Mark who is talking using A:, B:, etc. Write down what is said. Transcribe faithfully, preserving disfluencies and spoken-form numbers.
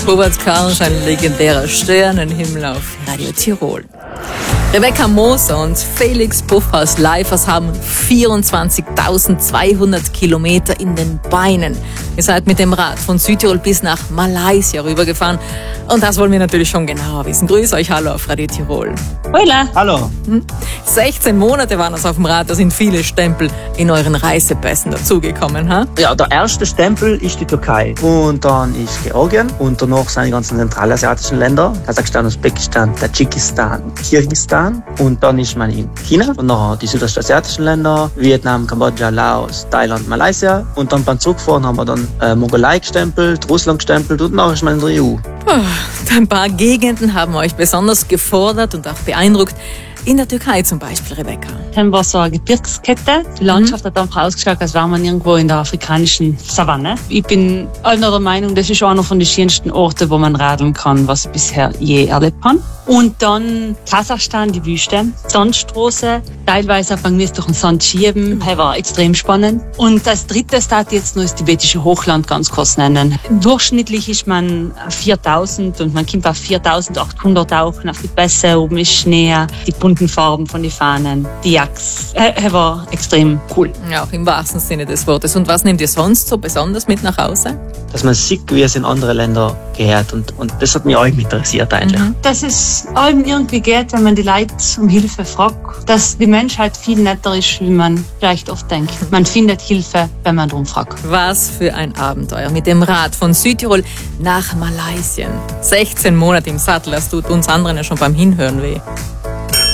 A: Robert Karsch, ein legendärer Sternenhimmel auf Radio Tirol. Rebecca Moser und Felix Puffhaus Leifers haben vierundzwanzigtausendzweihundert Kilometer in den Beinen. Ihr seid mit dem Rad von Südtirol bis nach Malaysia rübergefahren. Und das wollen wir natürlich schon genauer wissen. Grüß euch, hallo auf Radio Tirol.
B: Hola.
C: Hallo.
A: Hm? sechzehn Monate waren es auf dem Rad, da sind viele Stempel in euren Reisepässen dazugekommen, ha?
C: Ja, der erste Stempel ist die Türkei. Und dann ist Georgien. Und danach sind die ganzen zentralasiatischen Länder. Kasachstan, Usbekistan, Tadschikistan, Kirgisistan. Und dann ist man in China. Und nachher die südostasiatischen Länder. Vietnam, Kambodscha, Laos, Thailand, Malaysia. Und dann beim Zurückfahren haben wir dann äh, Mongolei gestempelt, Russland gestempelt und dann ist man in der E U.
A: Oh, ein paar Gegenden haben euch besonders gefordert und auch beeindruckt. In der Türkei zum Beispiel, Rebecca.
B: Dann war so eine Gebirgskette. Die Landschaft mhm. hat einfach ausgeschaut, als wäre man irgendwo in der afrikanischen Savanne. Ich bin einer der Meinung, das ist einer von den schönsten Orten, wo man radeln kann, was ich bisher je erlebt habe. Und dann Kasachstan, die Wüste, Sandstraße, teilweise hat man durch den Sand schieben. Das war extrem spannend. Und als drittes darf ich jetzt noch das tibetische Hochland ganz kurz nennen. Durchschnittlich ist man viertausend und man kommt auf viertausendachthundert auch auf die Pässe, oben ist Schnee, die bunten Farben von den Fahnen, die Jacks. Das war extrem cool.
A: Ja, auch im wahrsten Sinne des Wortes. Und was nehmt ihr sonst so besonders mit nach Hause?
C: Dass man sieht, wie es in andere Länder geht. Und, und das hat mich auch interessiert eigentlich.
B: Mhm. Das ist allem irgendwie geht, wenn man die Leute um Hilfe fragt, dass die Menschheit viel netter ist, wie man vielleicht oft denkt. Man findet Hilfe, wenn man darum fragt.
A: Was für ein Abenteuer mit dem Rad von Südtirol nach Malaysia. sechzehn Monate im Sattel, das tut uns anderen ja schon beim Hinhören weh.